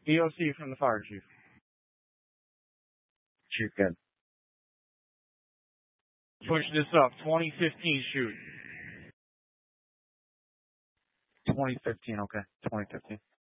EOC from the fire chief. Chief, good. Push this up. 2015 shoot. 2015, okay. 2015.